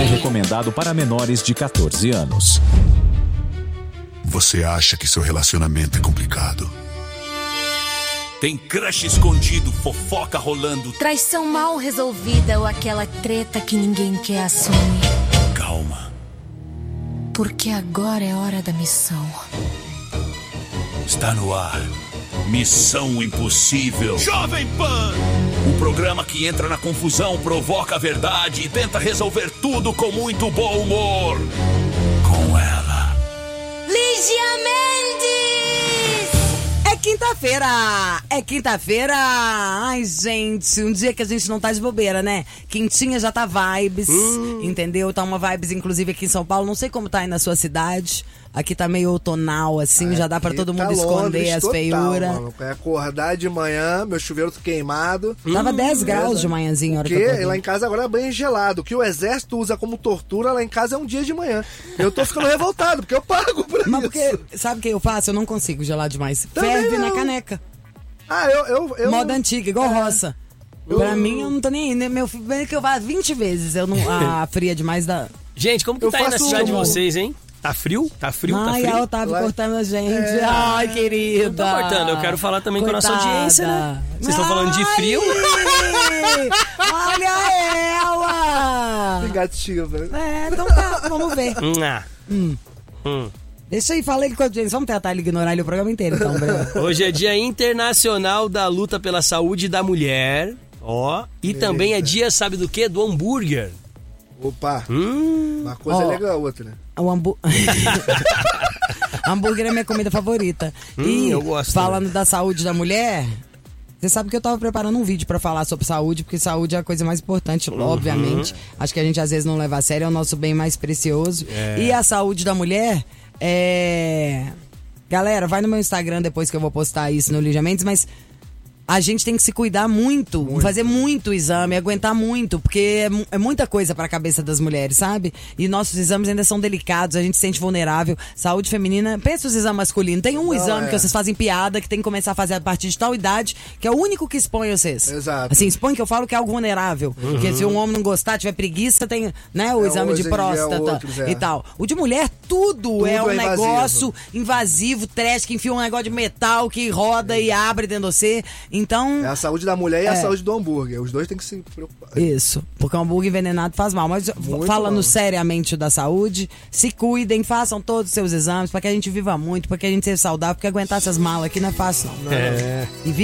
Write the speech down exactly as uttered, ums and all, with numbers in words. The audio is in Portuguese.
é recomendado para menores de catorze anos. Você acha que seu relacionamento é complicado? Tem crush escondido, fofoca rolando. Traição mal resolvida ou aquela treta que ninguém quer assumir. Calma. Porque agora é hora da missão. Está no ar. Missão Impossível. Jovem Pan! O programa que entra na confusão, provoca a verdade e tenta resolver tudo com muito bom humor. Com ela, Lígia Mendes! É quinta-feira! É quinta-feira! Ai, gente, um dia que a gente não tá de bobeira, né? Quintinha já tá vibes, hum. entendeu? Tá uma vibes, inclusive, aqui em São Paulo. Não sei como tá aí na sua cidade. Aqui tá meio outonal, assim, aqui já dá pra todo mundo tá esconder Londres, as feiuras. É acordar de manhã, meu chuveiro queimado. Tava hum, dez graus de manhãzinho. Porque lá em casa agora é banho gelado. O que o exército usa como tortura lá em casa é um dia de manhã. Eu tô ficando revoltado, porque eu pago pra Mas isso. porque, sabe o que eu faço? Eu não consigo gelar demais. Também ferve não. na caneca. Ah, eu... eu, eu... Moda antiga, igual é. roça. Eu... Pra mim, eu não tô nem aí. Meu filho, bem que eu vá vinte vezes. Eu não... A fria demais da... Gente, como que eu tá aí na cidade de vocês, hein? Tá frio? Tá frio? Ai, tá frio? a Otávio Lá... cortando a gente. É. Ai, querida. Não tô cortando, eu quero falar também Coitada. com a nossa audiência, né? Vocês estão falando de frio? Olha ela! Negativa. É, então tá, vamos ver. Ah. Hum. Hum. Deixa aí, fala ele com a audiência. Vamos tentar ele ignorar ele o programa inteiro, então, Breno. Hoje é Dia Internacional da Luta pela Saúde da Mulher. Ó. E Eita. também é dia, sabe do quê? Do hambúrguer. Opa! Hum. Uma coisa Ó, é legal a outra, né? O hambúrguer... hambúrguer é minha comida favorita. Hum, e eu gosto, falando né? da saúde da mulher... Você sabe que eu tava preparando um vídeo pra falar sobre saúde, porque saúde é a coisa mais importante, uhum. obviamente. Acho que a gente às vezes não leva a sério, é o nosso bem mais precioso. É. E a saúde da mulher é... Galera, vai no meu Instagram depois que eu vou postar isso no Lígia Mendes, mas... A gente tem que se cuidar muito, muito, fazer muito exame, aguentar muito, porque é, é muita coisa para a cabeça das mulheres, sabe? E nossos exames ainda são delicados, a gente se sente vulnerável. Saúde feminina, pensa os exames masculinos. Tem um Não, exame é. que vocês fazem piada, que tem que começar a fazer a partir de tal idade, que é o único que expõe vocês. Exato. Assim, expõe que eu falo que é algo vulnerável. Uhum. Porque se um homem não gostar, tiver preguiça, tem né, o é, exame de próstata é outros, é. e tal. O de mulher, tudo, tudo é um é negócio invasivo, trash, que enfia um negócio de metal, que roda e abre dentro de você. Então, é a saúde da mulher e é. a saúde do hambúrguer. Os dois têm que se preocupar. Isso, porque o hambúrguer envenenado faz mal. Mas Muito falando mal. seriamente da saúde, se cuidem, façam todos os seus exames para que a gente viva muito, para que a gente seja saudável, porque aguentar essas malas aqui não é fácil, não. É. E